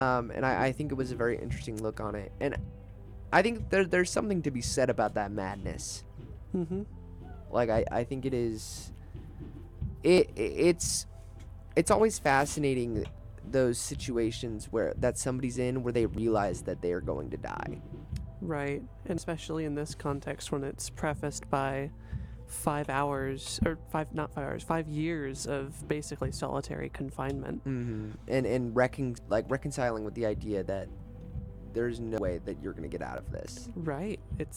And I think it was a very interesting look on it. And I think there's something to be said about that madness. Mm-hmm. Like I think it is. It's always fascinating, those situations where that somebody's in where they realize that they are going to die. Right, and especially in this context when it's prefaced by 5 hours, or not 5 hours, 5 years of basically solitary confinement. And reconciling with the idea that there's no way that you're gonna get out of this. Right,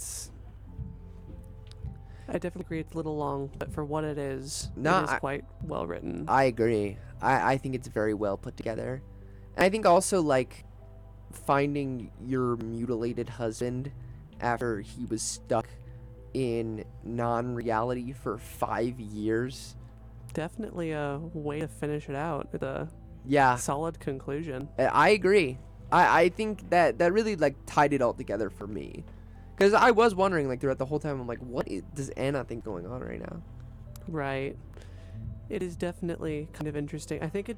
I definitely agree it's a little long, but for what it is quite well written. I agree. I think it's very well put together. And I think also, like, finding your mutilated husband after he was stuck in non-reality for 5 years. Definitely a way to finish it out with a solid conclusion. I agree. I think that really, like, tied it all together for me. Because I was wondering, like, throughout the whole time, I'm like, what does Anna think going on right now? Right. It is definitely kind of interesting. I think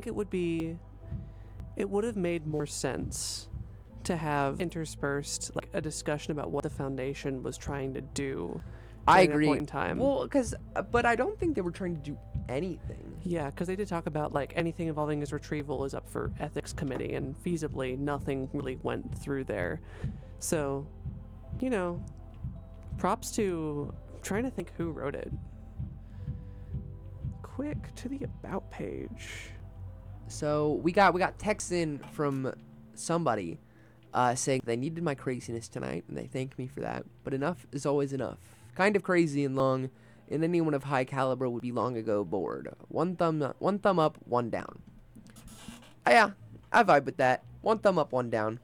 it would have made more sense to have interspersed, like, a discussion about what the Foundation was trying to do. I agree. That point in time. Well, but I don't think they were trying to do anything. Yeah, because they did talk about, like, anything involving his retrieval is up for ethics committee, and feasibly nothing really went through there. So, you know, props to, I'm trying to think who wrote it. Quick to the about page. So we got texts in from somebody saying they needed my craziness tonight, and they thanked me for that. But enough is always enough. Kind of crazy and long, and anyone of high caliber would be long ago bored. One thumb up, one down. Yeah, I vibe with that. One thumb up, one down.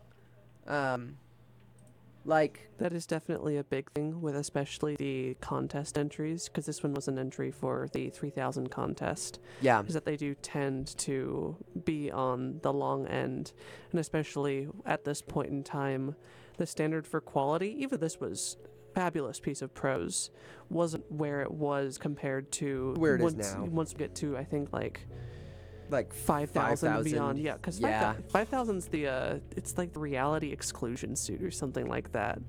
Like, that is definitely a big thing with especially the contest entries, because this one was an entry for the 3000 contest. Yeah. Is that they do tend to be on the long end, and especially at this point in time, the standard for quality, even this was fabulous piece of prose, wasn't where it was compared to where it is now. Once we get to, I think, like 5,000 and beyond. Yeah, because 5,000's the it's like the reality exclusion suit or something like that.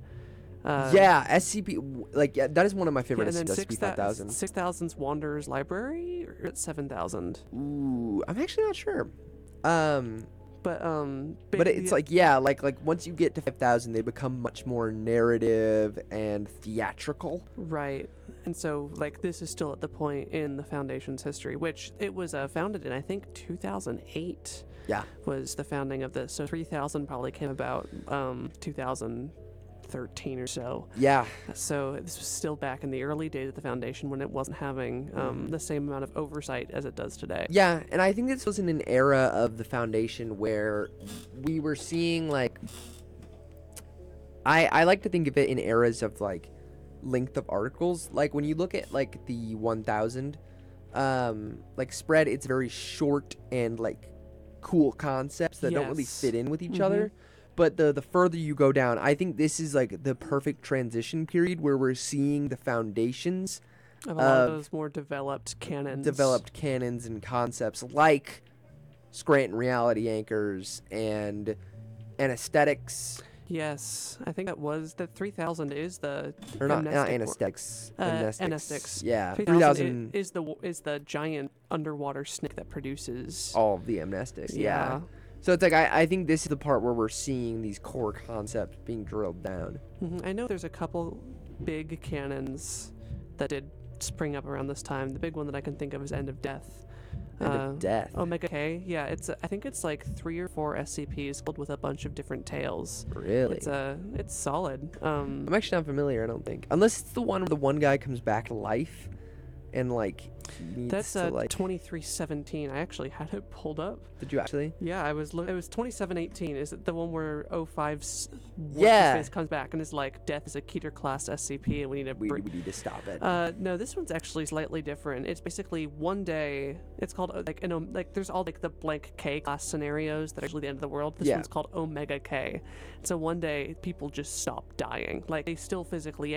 SCP, like, that is one of my favorite SCP 5000. 6,000's Wanderer's Library, or it's 7,000. Ooh, I'm actually not sure. But it's like once you get to 5,000, they become much more narrative and theatrical. Right. And so, like, this is still at the point in the Foundation's history, which it was founded in, I think, 2008. Yeah. Was the founding of this. So 3000 probably came about 2013 or so. Yeah. So this was still back in the early days of the Foundation when it wasn't having the same amount of oversight as it does today. Yeah, and I think this was in an era of the Foundation where we were seeing, like, I like to think of it in eras of, like, length of articles. Like, when you look at, like, the 1000 like, spread, it's very short and, like, cool concepts that don't really fit in with each other. But the further you go down, I think this is, like, the perfect transition period where we're seeing the foundations of a lot of those more developed canons and concepts, like Scranton reality anchors and anesthetics. Yes, I think that was the 3000 is the not anesthetics. Amnestics. Yeah, 3000 is the giant underwater snake that produces all of the amnestics. Yeah. So it's like I think this is the part where we're seeing these core concepts being drilled down. I know there's a couple big canons that did spring up around this time. The big one that I can think of is End of Death. End of Death. Omega K. Yeah, I think it's like 3 or 4 SCPs filled with a bunch of different tales. Really? It's solid. I'm actually not familiar, I don't think. Unless it's the one where the one guy comes back to life and, like, needs that's to, like... 2317. I actually had it pulled up. Did you actually? Yeah, it was 2718. Is it the one where 05's face comes back and is like, death is a Keter class SCP and we need to stop it? No, this one's actually slightly different. It's basically one day. It's called there's all, like, the blank K class scenarios that are actually the end of the world. This one's called Omega K. So one day people just stop dying. Like, they still physically